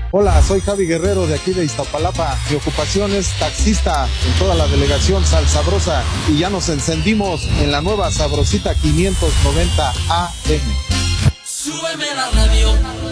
Hola, soy Javi Guerrero de aquí de Iztapalapa. Mi ocupación es taxista en toda la delegación Sal Sabrosa y ya nos encendimos en la nueva Sabrosita 590 AM. Súbeme la radio.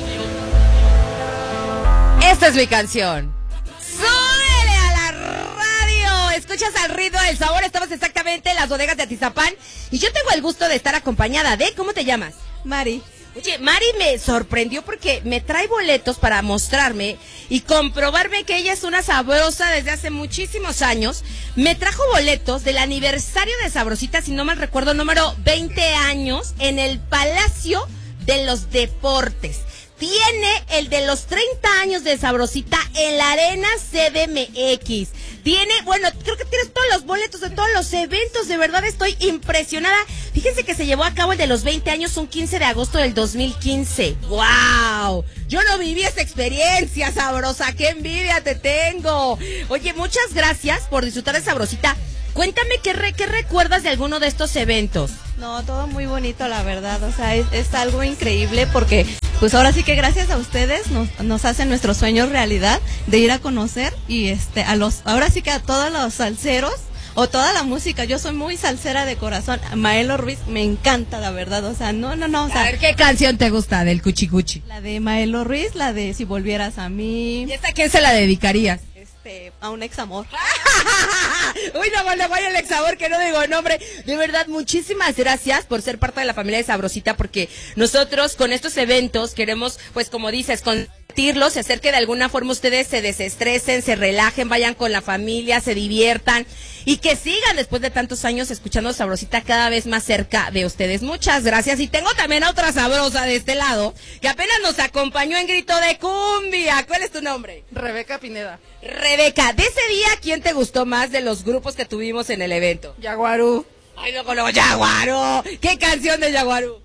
Esta es mi canción. ¡Súbele a la radio! Escuchas al ritmo del sabor. Estamos exactamente en las bodegas de Atizapán y yo tengo el gusto de estar acompañada de... ¿Cómo te llamas? Mari. Oye, Mari me sorprendió porque me trae boletos para mostrarme y comprobarme que ella es una sabrosa desde hace muchísimos años. Me trajo boletos del aniversario de Sabrosita, si no mal recuerdo, número 20 años, en el Palacio de los Deportes. Tiene el de los 30 años de Sabrosita en la Arena CDMX. Tiene, bueno, creo que tienes todos los boletos de todos los eventos. De verdad estoy impresionada. Fíjense que se llevó a cabo el de los 20 años un 15 de agosto del 2015. ¡Wow! Yo no viví esa experiencia, sabrosa. ¡Qué envidia te tengo! Oye, muchas gracias por disfrutar de Sabrosita. Cuéntame qué recuerdas de alguno de estos eventos. No, todo muy bonito, la verdad. O sea, es algo increíble porque pues ahora sí que gracias a ustedes nos hacen nuestros sueños realidad de ir a conocer y ahora sí que a todos los salseros o toda la música. Yo soy muy salsera de corazón. Maelo Ruiz me encanta, la verdad. O sea, no. O sea, a ver, ¿qué canción te gusta del Cuchi Cuchi? La de Maelo Ruiz, la de Si Volvieras a Mí. ¿Y esta a quién se la dedicarías? A un ex amor. Uy, no vaya el ex amor, que no digo nombre. De verdad, muchísimas gracias por ser parte de la familia de Sabrosita, porque nosotros con estos eventos queremos, pues como dices, compartirlos y hacer que de alguna forma ustedes se desestresen, se relajen, vayan con la familia, se diviertan y que sigan después de tantos años escuchando Sabrosita cada vez más cerca de ustedes. Muchas gracias. Y tengo también a otra sabrosa de este lado, que apenas nos acompañó en Grito de Cumbia. ¿Cuál es tu nombre? Rebeca Pineda. Rebeca, de ese día, ¿quién te gustó más de los grupos que tuvimos en el evento? Yaguarú. Ay, no, Yaguarú. ¿Qué canción de Yaguarú?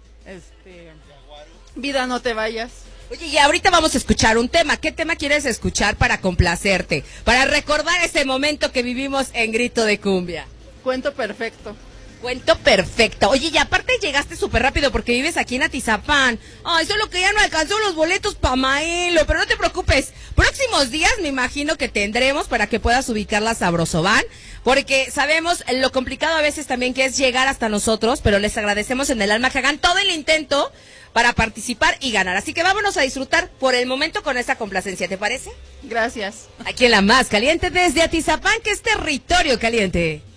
Vida no te vayas. Oye, y ahorita vamos a escuchar un tema. ¿Qué tema quieres escuchar para complacerte? Para recordar ese momento que vivimos en Grito de Cumbia. Cuento perfecto. Cuento perfecto. Oye, y aparte llegaste súper rápido porque vives aquí en Atizapán. Ay, solo que ya no alcanzó los boletos pa' Maelo, pero no te preocupes. Próximos días me imagino que tendremos para que puedas ubicar la Sabrosoban, porque sabemos lo complicado a veces también que es llegar hasta nosotros, pero les agradecemos en el alma que hagan todo el intento para participar y ganar. Así que vámonos a disfrutar por el momento con esta complacencia, ¿te parece? Gracias. Aquí en la más caliente desde Atizapán, que es territorio caliente.